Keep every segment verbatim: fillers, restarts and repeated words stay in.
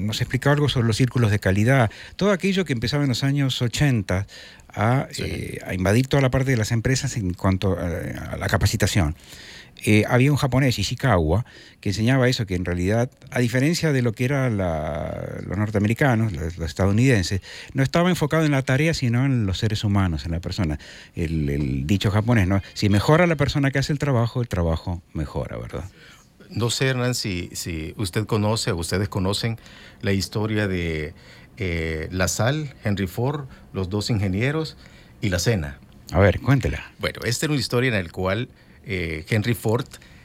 nos explicaba algo sobre los círculos de calidad, todo aquello que empezaba en los años ochenta a, sí. eh, a invadir toda la parte de las empresas en cuanto a, a la capacitación. Eh, había un japonés, Ishikawa, que enseñaba eso, que en realidad, a diferencia de lo que eran los norteamericanos, los, los estadounidenses, no estaba enfocado en la tarea, sino en los seres humanos, en la persona. El, el dicho japonés, ¿no? Si mejora la persona que hace el trabajo, el trabajo mejora, ¿verdad? No sé, Hernán, si, si usted conoce o ustedes conocen la historia de eh, LaSalle, Henry Ford, los dos ingenieros y la cena. A ver, cuéntela. Bueno, esta era una historia en la cual Eh, Henry Ford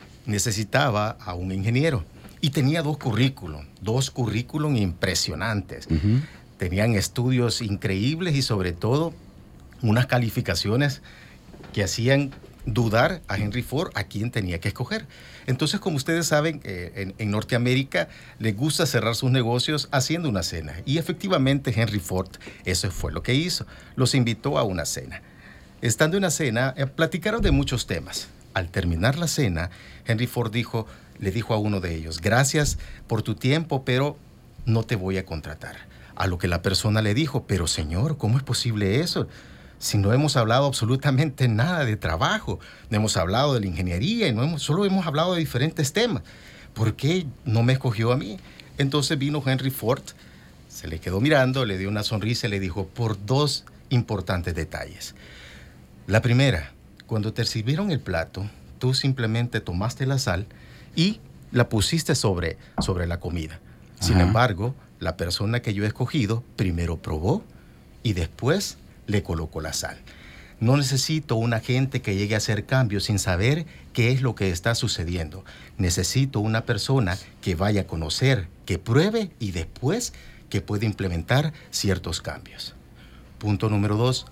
necesitaba a un ingeniero y tenía dos currículum, dos currículum impresionantes. Uh-huh. Tenían estudios increíbles y sobre todo unas calificaciones que hacían dudar a Henry Ford a quién tenía que escoger. Entonces, como ustedes saben, eh, en, en Norteamérica les gusta cerrar sus negocios haciendo una cena y efectivamente Henry Ford eso fue lo que hizo, los invitó a una cena. Estando en la cena, eh, platicaron de muchos temas. Al terminar la cena, Henry Ford dijo, le dijo a uno de ellos, gracias por tu tiempo, pero no te voy a contratar. A lo que la persona le dijo, pero señor, ¿cómo es posible eso? Si no hemos hablado absolutamente nada de trabajo, no hemos hablado de la ingeniería, y no hemos, solo hemos hablado de diferentes temas. ¿Por qué no me escogió a mí? Entonces vino Henry Ford, se le quedó mirando, le dio una sonrisa y le dijo, por dos importantes detalles. La primera, cuando te sirvieron el plato, tú simplemente tomaste la sal y la pusiste sobre, sobre la comida. Sin Ajá. embargo, la persona que yo he escogido primero probó y después le colocó la sal. No necesito una gente que llegue a hacer cambios sin saber qué es lo que está sucediendo. Necesito una persona que vaya a conocer, que pruebe y después que pueda implementar ciertos cambios. Punto número dos.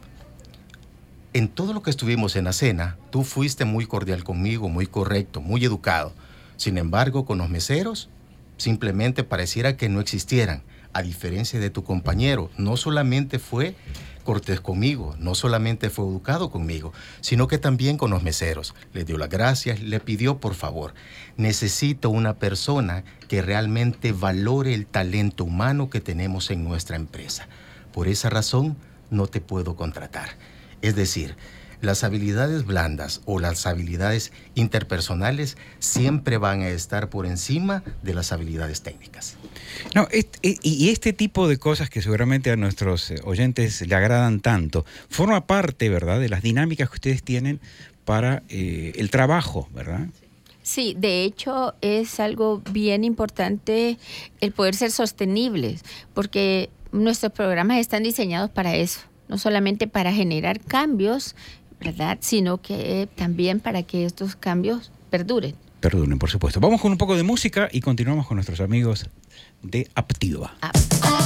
En todo lo que estuvimos en la cena, tú fuiste muy cordial conmigo, muy correcto, muy educado. Sin embargo, con los meseros, simplemente pareciera que no existieran. A diferencia de tu compañero, no solamente fue cortés conmigo, no solamente fue educado conmigo, sino que también con los meseros. Le dio las gracias, le pidió por favor. Necesito una persona que realmente valore el talento humano que tenemos en nuestra empresa. Por esa razón, no te puedo contratar. Es decir, las habilidades blandas o las habilidades interpersonales siempre van a estar por encima de las habilidades técnicas. No, este, y este tipo de cosas que seguramente a nuestros oyentes le agradan tanto, forma parte, ¿verdad?, de las dinámicas que ustedes tienen para eh, el trabajo, ¿verdad? Sí, de hecho es algo bien importante el poder ser sostenibles, porque nuestros programas están diseñados para eso. No solamente para generar cambios, ¿verdad?, sino que también para que estos cambios perduren. Perduren, por supuesto. Vamos con un poco de música y continuamos con nuestros amigos de Aptiva. Aptiva.